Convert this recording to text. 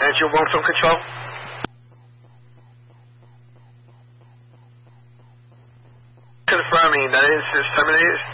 Angel 1 from control. Confirming that is terminated.